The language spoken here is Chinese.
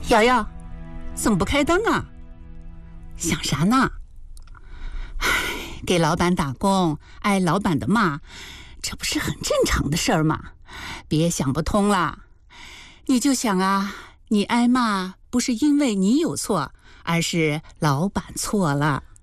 瑶瑶，怎么不开灯啊？想啥呢？给老板打工，挨老板的骂，这不是很正常的事儿吗？别想不通了，你就想啊，你挨骂不是因为你有错，而是老板错了。